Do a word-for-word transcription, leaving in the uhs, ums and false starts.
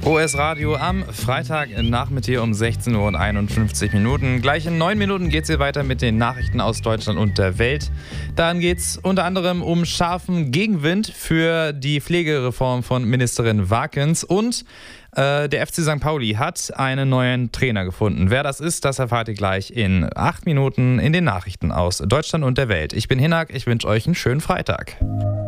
O S Radio am Freitag Nachmittag um sechzehn Uhr und einundfünfzig Minuten. Gleich in neun Minuten geht es hier weiter mit den Nachrichten aus Deutschland und der Welt. Dann geht es unter anderem um scharfen Gegenwind für die Pflegereform von Ministerin Warkens und äh, der F C Sankt Pauli hat einen neuen Trainer gefunden. Wer das ist, das erfahrt ihr gleich in acht Minuten in den Nachrichten aus Deutschland und der Welt. Ich bin Hinak, ich wünsche euch einen schönen Freitag.